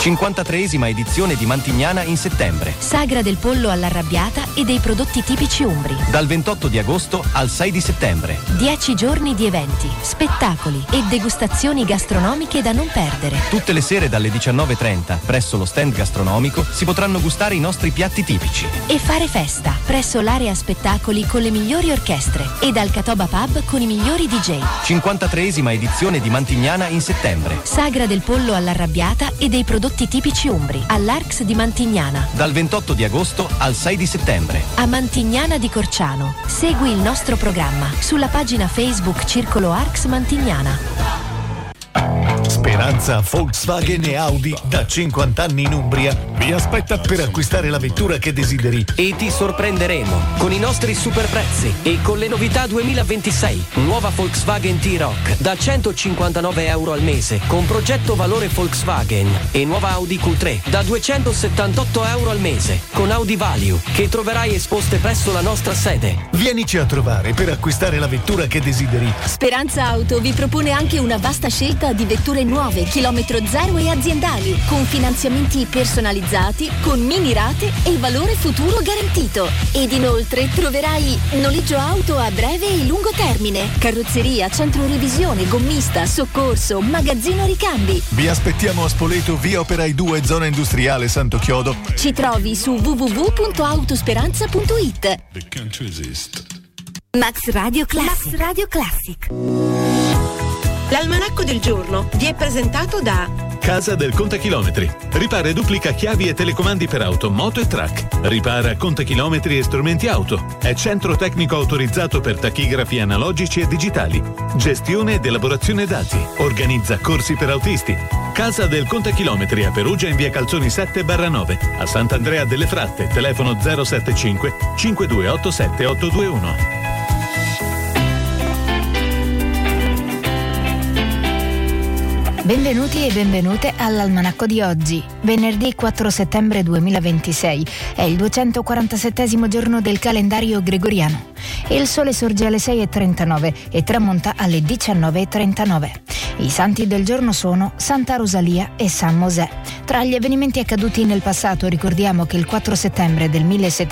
53esima edizione di Mantignana in settembre. Sagra del pollo all'arrabbiata e dei prodotti tipici umbri. Dal 28 di agosto al 6 di settembre. 10 giorni di eventi, spettacoli e degustazioni gastronomiche da non perdere. Tutte le sere dalle 19:30 presso lo stand gastronomico si potranno gustare i nostri piatti tipici. E fare festa presso l'area spettacoli con le migliori orchestre e dal Catoba Pub con i migliori DJ. 53esima edizione di Mantignana in settembre. Sagra del pollo all'arrabbiata e dei prodotti tipici umbri all'Arx di Mantignana. Dal 28 di agosto al 6 di settembre. A Mantignana di Corciano. Segui il nostro programma sulla pagina Facebook Circolo Arx Mantignana. Speranza Volkswagen e Audi da 50 anni in Umbria vi aspetta per acquistare la vettura che desideri. E ti sorprenderemo con i nostri super prezzi e con le novità 2026. Nuova Volkswagen T-Roc da 159 euro al mese con progetto valore Volkswagen e nuova Audi Q3 da 278 euro al mese con Audi Value che troverai esposte presso la nostra sede. Vienici a trovare per acquistare la vettura che desideri. Speranza Auto vi propone anche una vasta scelta di vetture nuove, chilometro zero e aziendali, con finanziamenti personalizzati, con mini rate e valore futuro garantito. Ed inoltre troverai noleggio auto a breve e lungo termine, carrozzeria, centro revisione, gommista, soccorso, magazzino ricambi. Vi aspettiamo a Spoleto, via Operai 2, zona industriale Santo Chiodo. Ci trovi su www.autosperanza.it. Max Radio Classic. Max Radio Classic. L'almanacco del giorno vi è presentato da Casa del Contachilometri. Ripara e duplica chiavi e telecomandi per auto, moto e track. Ripara contachilometri e strumenti auto. È centro tecnico autorizzato per tachigrafi analogici e digitali. Gestione ed elaborazione dati. Organizza corsi per autisti. Casa del Contachilometri a Perugia in via Calzoni 7/9. A Sant'Andrea delle Fratte, telefono 075 5287 821. Benvenuti e benvenute all'almanacco di oggi, venerdì 4 settembre 2026. È il 247° giorno del calendario gregoriano. Il sole sorge alle 6:39 e tramonta alle 19:39. I santi del giorno sono Santa Rosalia e San Mosè. Tra gli avvenimenti accaduti nel passato ricordiamo che il 4 settembre del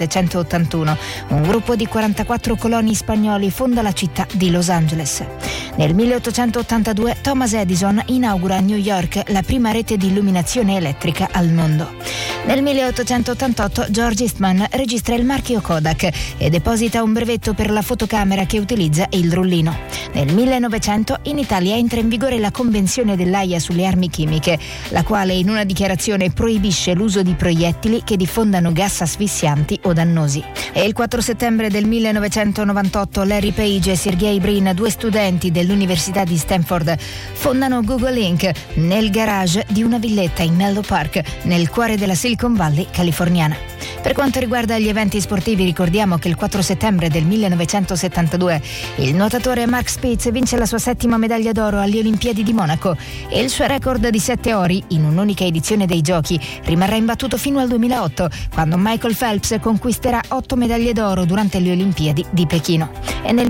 1781 un gruppo di 44 coloni spagnoli fonda la città di Los Angeles. Nel 1882 Thomas Edison inaugura a New York la prima rete di illuminazione elettrica al mondo. Nel 1888 George Eastman registra il marchio Kodak e deposita un brevetto per la fotocamera che utilizza il rullino. Nel 1900 in Italia entra in vigore la Convenzione dell'Aia sulle armi chimiche, la quale in una dichiarazione proibisce l'uso di proiettili che diffondano gas asfissianti o dannosi. E il 4 settembre del 1998 Larry Page e Sergey Brin, due studenti dell'Università di Stanford, fondano Google Inc. nel garage di una villetta in Menlo Park, nel cuore della Silicon Valley californiana. Per quanto riguarda gli eventi sportivi, ricordiamo che il 4 settembre del 1972 il nuotatore Mark Spitz vince la sua 7ª medaglia d'oro alle Olimpiadi di Monaco e il suo record di 7 ori in un'unica edizione dei giochi rimarrà imbattuto fino al 2008, quando Michael Phelps conquisterà 8 medaglie d'oro durante le Olimpiadi di Pechino. E nel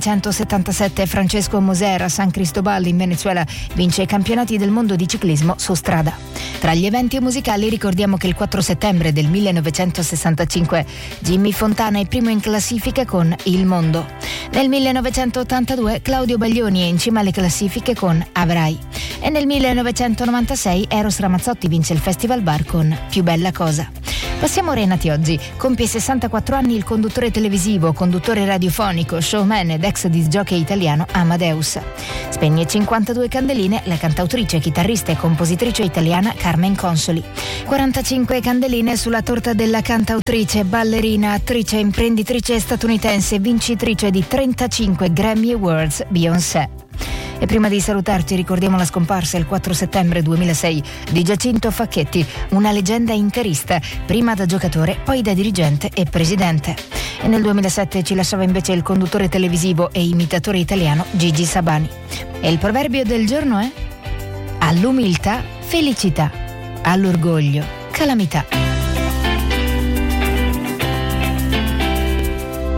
1977 Francesco Moser a San Cristobal in Venezuela vince i campionati del mondo di ciclismo su strada. Tra gli eventi musicali ricordiamo che il 4 settembre del 1965 Jimmy Fontana è primo in classifica con Il Mondo. Nel 1982 Claudio Baglioni è in cima alle classifiche con Avrai. E nel 1996 Eros Ramazzotti vince il Festival Bar con Più bella cosa. Passiamo ora ai nati oggi. Compie 64 anni il conduttore televisivo, conduttore radiofonico, showman ed ex disc jockey italiano Amadeus. Spegne 52 candeline la cantautrice, chitarrista e compositrice italiana Carmen Consoli. 45 candeline sulla torta della cantautrice, ballerina, attrice, imprenditrice statunitense, vincitrice di 35 Grammy Awards Beyoncé. E prima di salutarci ricordiamo la scomparsa il 4 settembre 2006 di Giacinto Facchetti, una leggenda interista, prima da giocatore, poi da dirigente e presidente. E nel 2007 ci lasciava invece il conduttore televisivo e imitatore italiano Gigi Sabani. E il proverbio del giorno è: all'umiltà, felicità, all'orgoglio, calamità.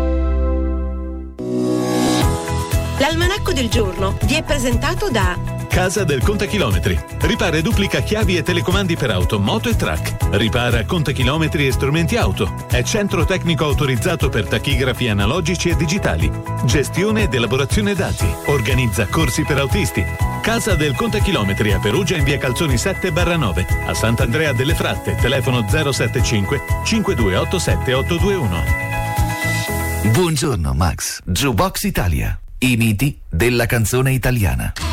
L'almanacco del giorno vi è presentato da Casa del Contachilometri. Ripara e duplica chiavi e telecomandi per auto, moto e track. Ripara contachilometri e strumenti auto. È centro tecnico autorizzato per tachigrafi analogici e digitali. Gestione ed elaborazione dati. Organizza corsi per autisti. Casa del Contachilometri a Perugia in via Calzoni 7/9. A Sant'Andrea delle Fratte, telefono 075 5287 821. Buongiorno Max, Jukebox Italia. I miti della canzone italiana.